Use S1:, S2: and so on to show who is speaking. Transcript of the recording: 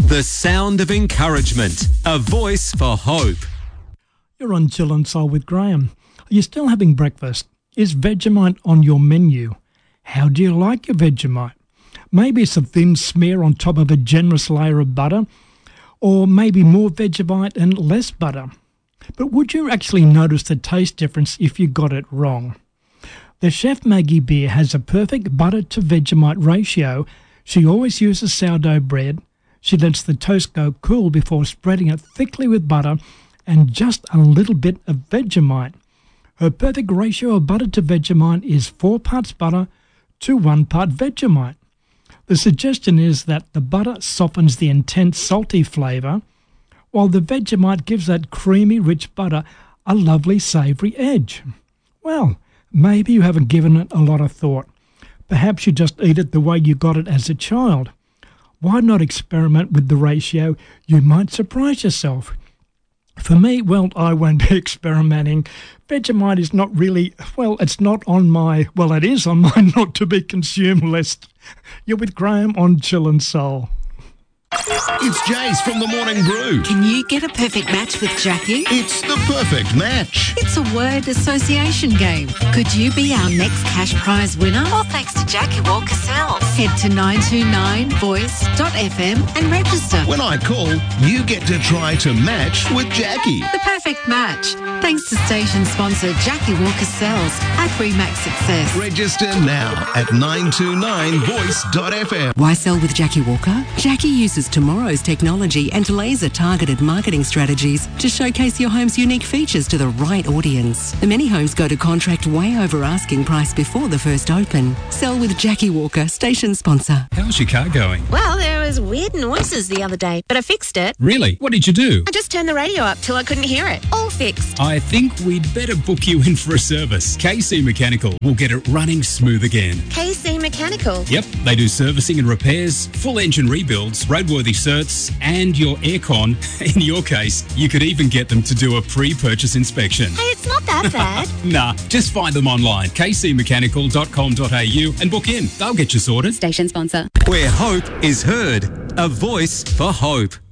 S1: The sound of encouragement. A voice for hope.
S2: You're on Chill and Soul with Graham. Are you still having breakfast? Is Vegemite on your menu? How do you like your Vegemite? Maybe it's a thin smear on top of a generous layer of butter, or maybe more Vegemite and less butter. But would you actually notice the taste difference if you got it wrong? The Chef Maggie Beer has a perfect butter to Vegemite ratio. She always uses sourdough bread. She lets the toast go cool before spreading it thickly with butter and just a little bit of Vegemite. Her perfect ratio of butter to Vegemite is 4 parts butter to 1 part Vegemite. The suggestion is that the butter softens the intense salty flavour, while the Vegemite gives that creamy, rich butter a lovely savoury edge. Well, maybe you haven't given it a lot of thought. Perhaps you just eat it the way you got it as a child. Why not experiment with the ratio? You might surprise yourself. For me, well, I won't be experimenting. Vegemite is not really, well, it's not on my, well, it is on my not to be consumed list. You're with Graham on Chill and Soul.
S3: It's Jace from the Morning Brew.
S4: Can you get a perfect match with Jackie?
S3: It's the perfect match.
S4: It's a word association game. Could you be our next cash prize winner? All thanks to Jackie Walker Sells. Head to 929voice.fm and register.
S3: When I call, you get to try to match with Jackie.
S4: The perfect match. Thanks to station sponsor Jackie Walker Sells at Remax Success.
S3: Register now at 929voice.fm.
S5: Why sell with Jackie Walker? Jackie uses tomorrow's technology and laser-targeted marketing strategies to showcase your home's unique features to the right audience. Many homes go to contract way over asking price before the first open. Sell with Jackie Walker, station sponsor.
S6: How's your car going?
S7: Well, there was weird noises the other day, but I fixed it.
S6: Really? What did you do?
S7: I just turned the radio up till I couldn't hear it. All fixed.
S6: I think we'd better book you in for a service. KC Mechanical will get it running smooth again.
S7: KC Mechanical?
S6: Yep, they do servicing and repairs, full engine rebuilds, roadworthy certs, and your aircon. In your case, you could even get them to do a pre-purchase inspection.
S7: Hey, it's not that bad.
S6: Nah, just find them online, kcmechanical.com.au, and book in. They'll get you sorted.
S5: Station sponsor.
S1: Where hope is heard. A voice for hope.